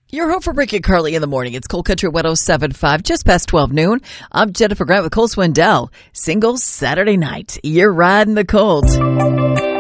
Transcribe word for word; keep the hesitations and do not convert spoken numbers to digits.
Your home for Rick and Carly in the morning. It's Cold Country one oh seven point five, just past twelve noon. I'm Jennifer Grant with Cole Swindell. Single Saturday night. You're riding the cold.